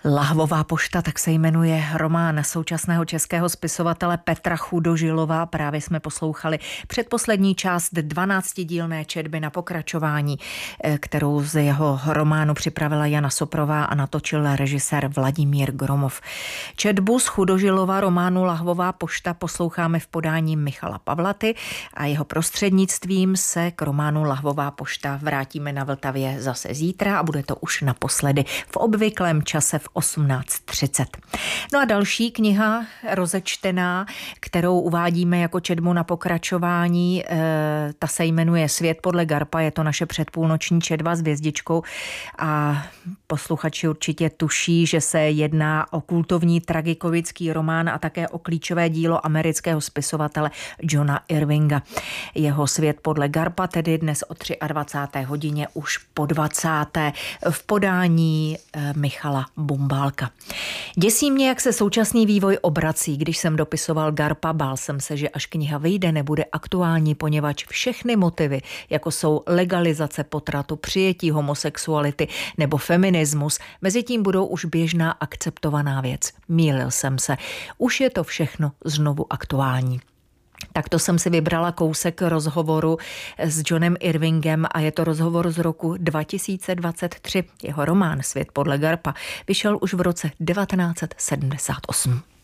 Lahvová pošta, tak se jmenuje román současného českého spisovatele Petra Chudožilova. Právě jsme poslouchali předposlední část 12dílné četby na pokračování, kterou z jeho románu připravila Jana Soprová a natočil režisér Vladimír Gromov. Četbu z Chudožilova románu Lahvová pošta posloucháme v podání Michala Pavlaty a jeho prostřednictvím se k románu Lahvová pošta vrátíme na Vltavě zase zítra a bude to už naposledy v obvyklém čase v 18:30. No a další kniha rozečtená, kterou uvádíme jako četbu na pokračování, ta se jmenuje Svět podle Garpa, je to naše předpůlnoční četba s hvězdičkou a posluchači určitě tuší, že se jedná o kultovní tragikomický román a také o klíčové dílo amerického spisovatele Johna Irvinga. Jeho Svět podle Garpa tedy dnes o 23. hodině už po 20. v podání Michala Bumbálka. Děsí mě, jak se současný vývoj obrací. Když jsem dopisoval Garpa, bál jsem se, že až kniha vyjde, nebude aktuální, poněvadž všechny motivy, jako jsou legalizace potratu, přijetí homosexuality nebo feminismus, mezi tím budou už běžná akceptovaná věc. Mýlil jsem se. Už je to všechno znovu aktuální. Takto jsem si vybrala kousek rozhovoru s Johnem Irvingem a je to rozhovor z roku 2023. Jeho román Svět podle Garpa vyšel už v roce 1978.